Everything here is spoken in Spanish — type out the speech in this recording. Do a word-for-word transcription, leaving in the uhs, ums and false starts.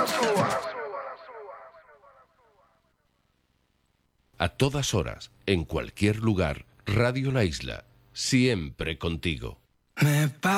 A todas horas, en cualquier lugar, Radio La Isla, siempre contigo. Me